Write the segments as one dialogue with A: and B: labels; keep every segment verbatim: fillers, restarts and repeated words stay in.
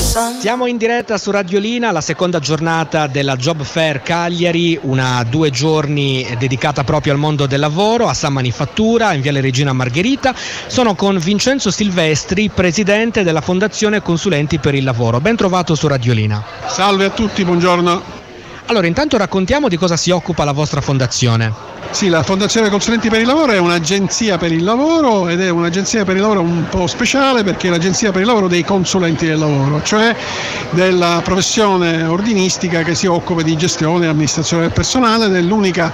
A: Siamo in diretta su Radiolina, la seconda giornata della Job Fair Cagliari, una due giorni dedicata proprio al mondo del lavoro a San Manifattura in Viale Regina Margherita. Sono con Vincenzo Silvestri, presidente della Fondazione Consulenti per il Lavoro. Ben trovato su Radiolina.
B: Salve a tutti, buongiorno.
A: Allora, intanto raccontiamo di cosa si occupa la vostra fondazione.
B: Sì, la Fondazione Consulenti per il Lavoro è un'agenzia per il lavoro ed è un'agenzia per il lavoro un po' speciale perché è l'agenzia per il lavoro dei consulenti del lavoro, cioè della professione ordinistica che si occupa di gestione e amministrazione del personale, dell'unica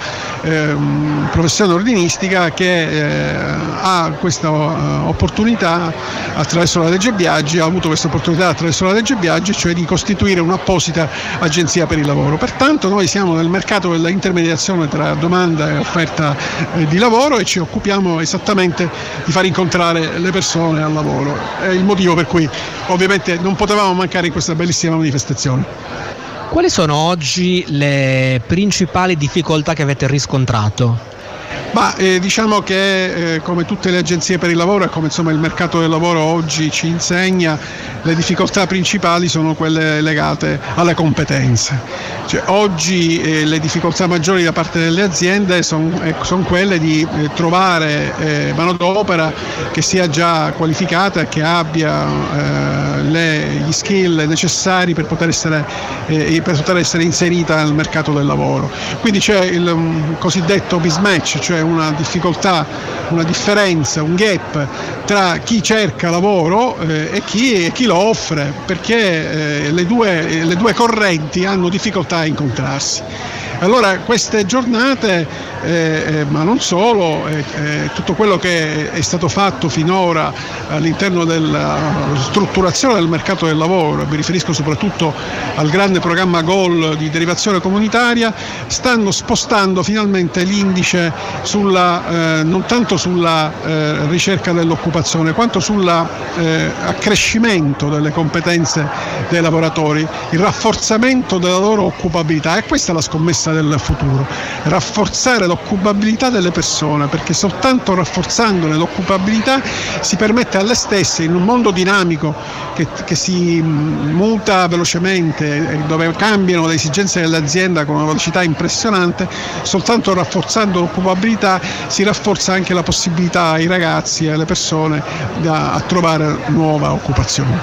B: ehm, professione ordinistica che eh, ha questa uh, opportunità attraverso la legge Biagi, ha avuto questa opportunità attraverso la legge Biagi, cioè di costituire un'apposita agenzia per il lavoro. Pertanto noi siamo nel mercato dell'intermediazione tra domanda e offerta eh, di lavoro e ci occupiamo esattamente di far incontrare le persone al lavoro. È il motivo per cui ovviamente non potevamo mancare in questa bellissima manifestazione.
A: Quali sono oggi le principali difficoltà che avete riscontrato?
B: Ma eh, diciamo che eh, come tutte le agenzie per il lavoro e come insomma il mercato del lavoro oggi ci insegna, le difficoltà principali sono quelle legate alle competenze. Cioè, oggi eh, le difficoltà maggiori da parte delle aziende sono eh, son quelle di eh, trovare eh, manodopera che sia già qualificata e che abbia eh, le, gli skill necessari per poter essere, eh, per poter essere inserita nel mercato del lavoro. Quindi c'è il um, cosiddetto mismatch, cioè una difficoltà, una differenza, un gap tra chi cerca lavoro eh, e, chi, e chi lo offre, perché eh, le, due, le due correnti hanno difficoltà a incontrarsi. Allora queste giornate, eh, eh, ma non solo, eh, eh, tutto quello che è stato fatto finora all'interno della strutturazione del mercato del lavoro, mi riferisco soprattutto al grande programma GOL di derivazione comunitaria, stanno spostando finalmente l'indice sulla, eh, non tanto sulla eh, ricerca dell'occupazione quanto sull'accrescimento eh, delle competenze dei lavoratori, il rafforzamento della loro occupabilità, e questa è la scommessa del futuro, rafforzare l'occupabilità delle persone, perché soltanto rafforzandone l'occupabilità si permette alle stesse, in un mondo dinamico che, che si muta velocemente, dove cambiano le esigenze dell'azienda con una velocità impressionante, soltanto rafforzando l'occupabilità si rafforza anche la possibilità ai ragazzi e alle persone da, a trovare nuova occupazione.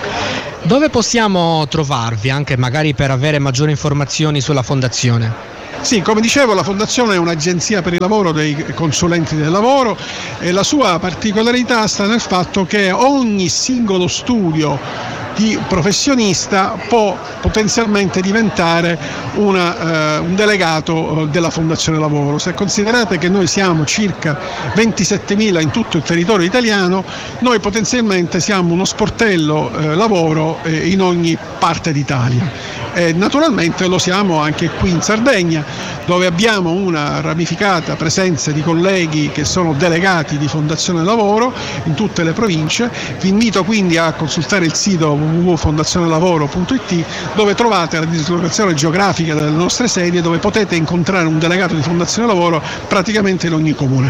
A: Dove possiamo trovarvi, anche magari per avere maggiori informazioni sulla fondazione?
B: Sì, come dicevo, la Fondazione è un'agenzia per il lavoro dei consulenti del lavoro e la sua particolarità sta nel fatto che ogni singolo studio di professionista può potenzialmente diventare una, eh, un delegato della Fondazione Lavoro. Se considerate che noi siamo circa ventisettemila in tutto il territorio italiano, noi potenzialmente siamo uno sportello eh, lavoro eh, in ogni parte d'Italia. E naturalmente lo siamo anche qui in Sardegna, dove abbiamo una ramificata presenza di colleghi che sono delegati di Fondazione Lavoro in tutte le province. Vi invito quindi a consultare il sito w w w punto fondazione lavoro punto i t, dove trovate la dislocazione geografica delle nostre sedie, dove potete incontrare un delegato di Fondazione Lavoro praticamente in ogni comune.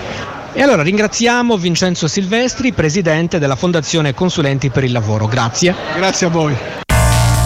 A: E allora ringraziamo Vincenzo Silvestri, presidente della Fondazione Consulenti per il Lavoro. Grazie.
B: Grazie a voi.